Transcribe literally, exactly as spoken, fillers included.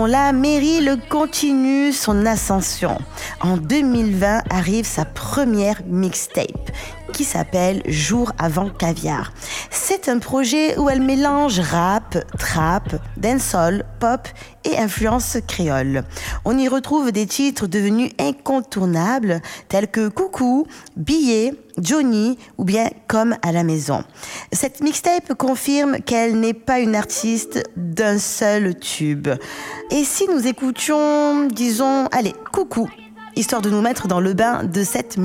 La Meryl continue son ascension. En deux mille vingt arrive sa première mixtape qui s'appelle Jour avant caviar. C'est un projet où elle mélange rap, trap, dancehall, pop et influence créole. On y retrouve des titres devenus incontournables tels que Coucou, Billet, Johnny ou bien Comme à la maison. Cette mixtape confirme qu'elle n'est pas une artiste d'un seul tube. Et si nous écoutions, disons, allez, Coucou, histoire de nous mettre dans le bain de cette